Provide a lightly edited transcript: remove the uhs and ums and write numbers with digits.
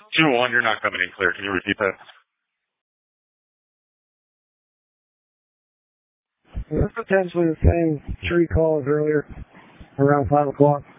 2-1, you're not coming in clear. Can you repeat that? Is this potentially the same tree call as earlier, around 5 o'clock?